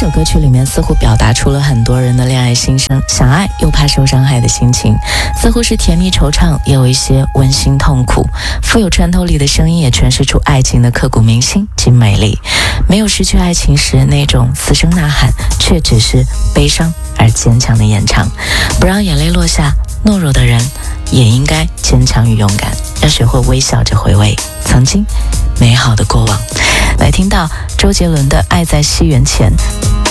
首歌曲里面似乎表达出了很多人的恋爱心声，想爱又怕受伤害的心情，似乎是甜蜜惆怅，也有一些温馨痛苦。富有穿透力的声音也诠释出爱情的刻骨铭心及美丽。没有失去爱情时那种嘶声呐喊，却只是悲伤而坚强的演唱。不让眼泪落下，懦弱的人也应该坚强与勇敢，要学会微笑着回味曾经美好的过往。来听到周杰伦的《爱在西元前》。